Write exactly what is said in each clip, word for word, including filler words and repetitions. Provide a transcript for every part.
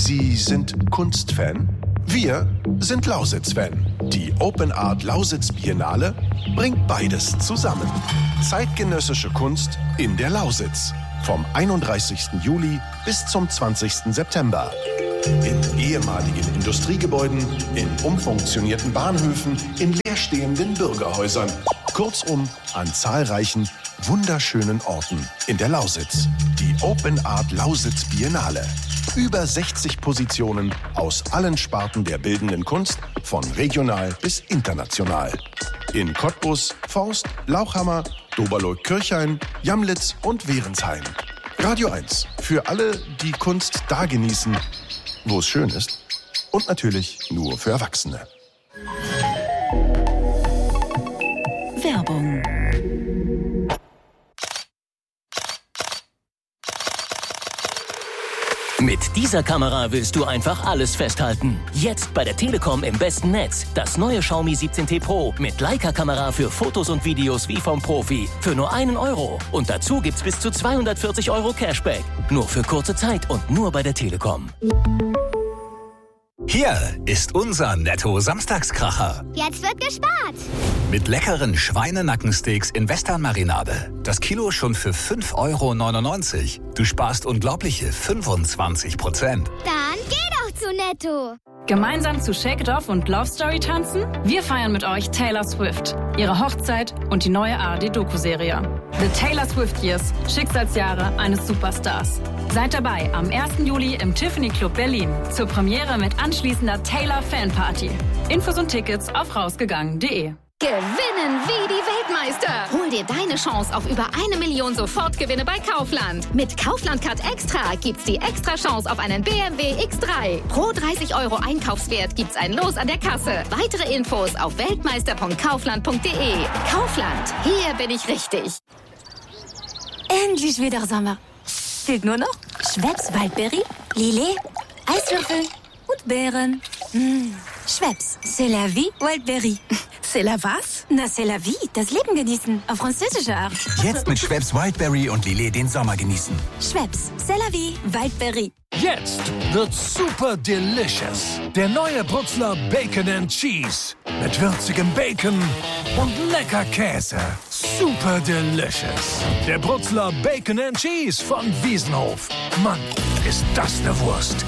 Sie sind Kunstfan? Wir sind Lausitz-Fan. Die Open Art Lausitz Biennale bringt beides zusammen. Zeitgenössische Kunst in der Lausitz. Vom einunddreißigsten Juli bis zum zwanzigsten September. In ehemaligen Industriegebäuden, in umfunktionierten Bahnhöfen, in leerstehenden Bürgerhäusern. Kurzum, an zahlreichen, wunderschönen Orten in der Lausitz. Die Open Art Lausitz Biennale. Über sechzig Positionen aus allen Sparten der bildenden Kunst, von regional bis international. In Cottbus, Forst, Lauchhammer, Doberloh-Kirchhain, Jamlitz und Wehrensheim. Radio eins. Für alle, die Kunst da genießen, wo es schön ist. Und natürlich nur für Erwachsene. Werbung. Mit dieser Kamera willst du einfach alles festhalten. Jetzt bei der Telekom im besten Netz. Das neue Xiaomi siebzehn T Pro mit Leica-Kamera für Fotos und Videos wie vom Profi. Für nur einen Euro. Und dazu gibt's bis zu zweihundertvierzig Euro Cashback. Nur für kurze Zeit und nur bei der Telekom. Hier ist unser Netto-Samstagskracher. Jetzt wird gespart. Mit leckeren Schweinenackensteaks in Western-Marinade. Das Kilo schon für fünf Euro neunundneunzig. Du sparst unglaubliche fünfundzwanzig Prozent. Dann geh doch zu Netto. Gemeinsam zu Shake It Off und Love Story tanzen? Wir feiern mit euch Taylor Swift, ihre Hochzeit und die neue A R D-Doku-Serie. The Taylor Swift Years, Schicksalsjahre eines Superstars. Seid dabei am ersten Juli im Tiffany Club Berlin zur Premiere mit anschließender Taylor Fanparty. Infos und Tickets auf rausgegangen punkt de. Gewinnen wie die Weltmeister. Hol dir deine Chance auf über eine Million Sofortgewinne bei Kaufland. Mit Kaufland Card Extra gibt's die extra Chance auf einen B M W X drei. Pro dreißig Euro Einkaufswert gibt's ein Los an der Kasse. Weitere Infos auf weltmeister punkt kaufland punkt de. Kaufland, hier bin ich richtig. Endlich wieder Sommer. Fehlt nur noch Schweppes Waldbeere, Lillet, Eiswürfel und Beeren. Mmh. Schweppes, c'est la vie, Wildberry. C'est la was? Na, c'est la vie, das Leben genießen, auf französische Art. Jetzt mit Schweppes Wildberry und Lillet den Sommer genießen. Schweppes, c'est la vie, Wildberry. Jetzt wird super delicious. Der neue Brutzler Bacon and Cheese. Mit würzigem Bacon und lecker Käse. Super delicious. Der Brutzler Bacon and Cheese von Wiesenhof. Mann, ist das eine Wurst.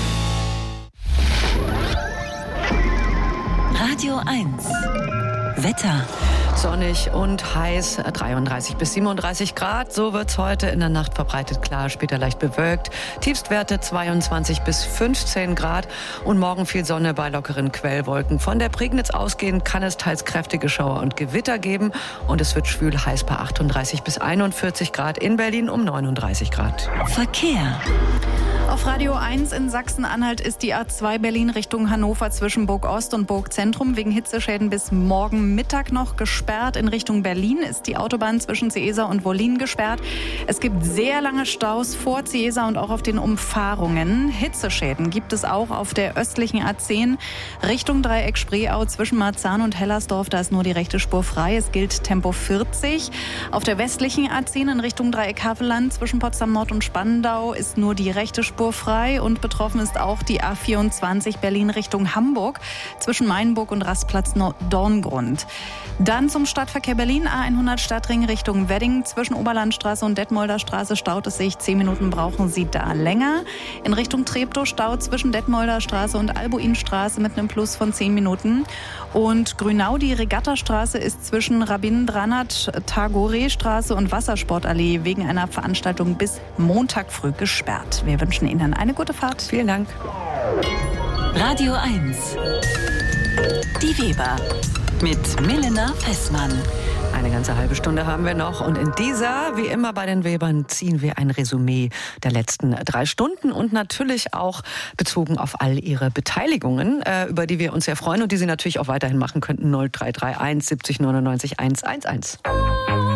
Radio eins. Wetter. Sonnig und heiß, dreiunddreißig bis siebenunddreißig Grad. So wird's heute, in der Nacht verbreitet klar, später leicht bewölkt. Tiefstwerte zweiundzwanzig bis fünfzehn Grad und morgen viel Sonne bei lockeren Quellwolken. Von der Prignitz ausgehend kann es teils kräftige Schauer und Gewitter geben und es wird schwül heiß bei achtunddreißig bis einundvierzig Grad, in Berlin um neununddreißig Grad. Verkehr. Auf Radio eins in Sachsen-Anhalt ist die A zwei Berlin Richtung Hannover zwischen Burg Ost und Burg Zentrum wegen Hitzeschäden bis morgen Mittag noch gesperrt. In Richtung Berlin ist die Autobahn zwischen Ciesa und Wollin gesperrt. Es gibt sehr lange Staus vor Ciesa und auch auf den Umfahrungen. Hitzeschäden gibt es auch auf der östlichen A zehn Richtung Dreieck Spreeau zwischen Marzahn und Hellersdorf. Da ist nur die rechte Spur frei. Es gilt Tempo vierzig. Auf der westlichen A zehn in Richtung Dreieck Havelland zwischen Potsdam Nord und Spandau ist nur die rechte Spur frei und betroffen ist auch die A vierundzwanzig Berlin Richtung Hamburg zwischen Mainburg und Rastplatz Dorngrund. Dann zum Stadtverkehr Berlin, A hundert Stadtring Richtung Wedding zwischen Oberlandstraße und Detmolder Straße staut es sich. Zehn Minuten brauchen Sie da länger. In Richtung Treptow Stau zwischen Detmolder Straße und Albuinstraße mit einem Plus von zehn Minuten. Und Grünau, die Regattastraße ist zwischen Rabindranath Tagore Straße und Wassersportallee wegen einer Veranstaltung bis Montag früh gesperrt. Wir wünschen Ihnen eine gute Fahrt. Vielen Dank. Radio eins. Die Weber mit Milena Fessmann. Eine ganze halbe Stunde haben wir noch und in dieser, wie immer bei den Webern, ziehen wir ein Resümee der letzten drei Stunden und natürlich auch bezogen auf all Ihre Beteiligungen, äh, über die wir uns sehr freuen und die Sie natürlich auch weiterhin machen könnten. null drei drei eins siebzig neunundneunzig eins eins eins.